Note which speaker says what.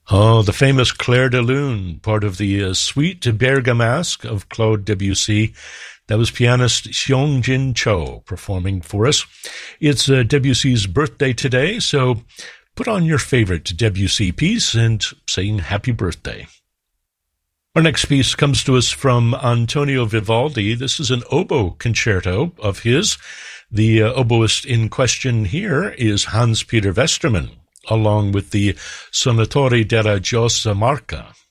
Speaker 1: Oh, the famous Clair de Lune, part of the Suite Bergamasque of Claude Debussy. That was pianist Seong-Jin Cho performing for us. It's Debussy's birthday today, so put on your favorite Debussy piece and sing happy birthday. Our next piece comes to us from Antonio Vivaldi. This is an oboe concerto of his. The oboist in question here is Hans-Peter Westermann, along with the Suonatori della Giosa Marca.